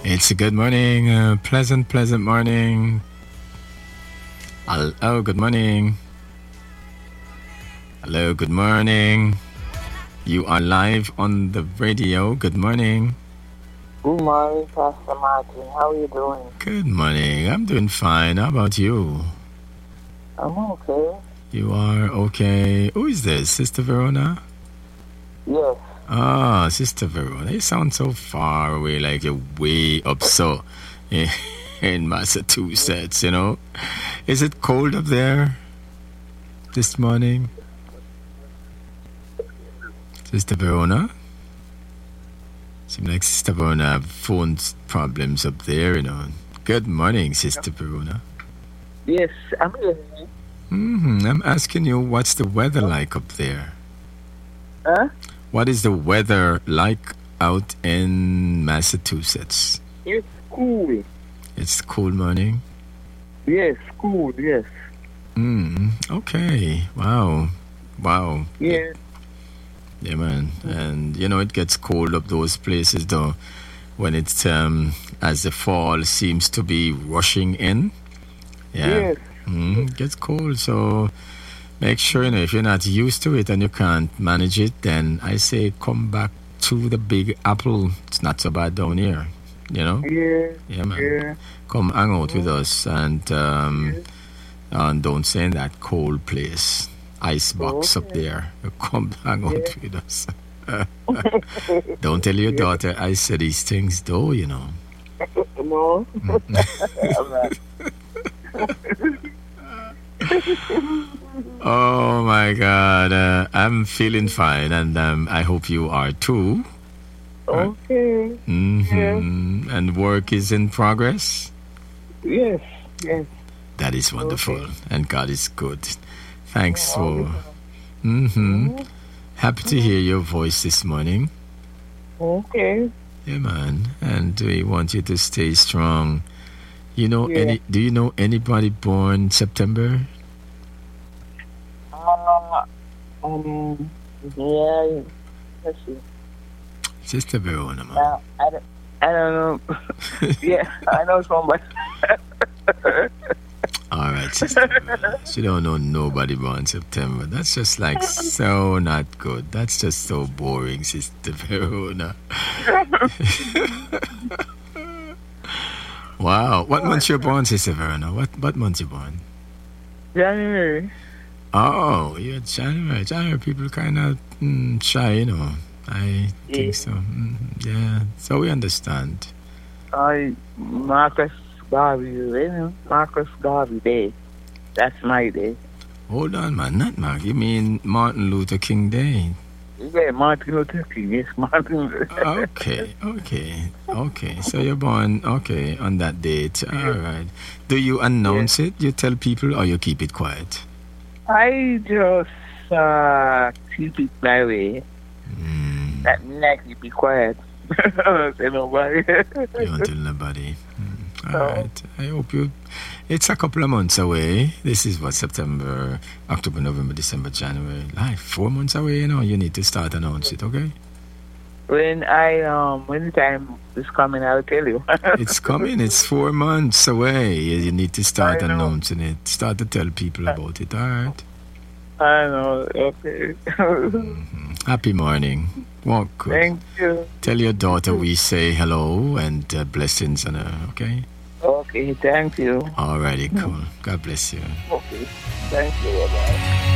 It's a good morning, pleasant morning. Oh, good morning. Hello, good morning. You are live on the radio. Good morning. Good morning, Pastor Martin. How are you doing? Good morning. I'm doing fine. How about you? I'm okay. You are okay. Who is this? Sister Verona? Yes. Ah, Sister Verona. You sound so far away, like you're way up so in Massachusetts, you know. Is it cold up there this morning? Sister Verona? Seems like Sister Verona have phone problems up there, you know. Good morning, Sister Verona. Yes, I'm here. I'm asking you, what's the weather like up there? Huh? What is the weather like out in Massachusetts? It's cool. It's cool morning? Yes, cool, yes. Okay. Wow. Yeah. Yeah, man. And, you know, it gets cold up those places, though, when it's, as the fall seems to be rushing in. Yeah. Yes. It gets cold, so make sure, you know, if you're not used to it and you can't manage it, then I say come back to the Big Apple. It's not so bad down here, you know? Yeah, man. yeah. Come hang out with us and don't stay in that cold place. Ice box up there. Come hang out with us. Don't tell your daughter I said these things, though, you know. No. Oh my God, I'm feeling fine, and I hope you are too. Okay. And work is in progress. Yes. That is wonderful, Okay. and God is good. Thanks for. Happy to hear your voice this morning. Okay. Yeah, man, and we want you to stay strong. You know, Yeah. do you know anybody born September? Yeah. Let's see. Sister Verona, man. I don't know. Yeah, I know somebody. All right, Sister Verona. She don't know nobody born September. That's just like so not good. That's just so boring, Sister Verona. Wow. What month you born, Sister Verona? What month you born? January. Oh, you're January. January people kind of shy, you know. I think so. Yeah. So we understand. Marcus Garvey, you know? Marcus Garvey Day. That's my day. Hold on, man. Not Mark. You mean Martin Luther King Day? Yeah, Martin Luther King. Yes, Martin Luther King. Okay. So you're born, on that date. All right. Do you announce it? You tell people or you keep it quiet? I just keep it my way. That means I keep it quiet. Say nobody. You don't tell nobody. All right. I hope you... It's a couple of months away. This is what, September, October, November, December, January. Like 4 months away, you know. You need to start announce it, okay? When the time is coming, I'll tell you. It's coming. It's 4 months away. You need to start announcing it. Start to tell people about it, all right? I know. Okay. Happy morning. Walk good. Thank you. Tell your daughter we say hello and blessings on her, okay? Okay, thank you. Alrighty, cool. God bless you. Okay. Thank you. Bye-bye.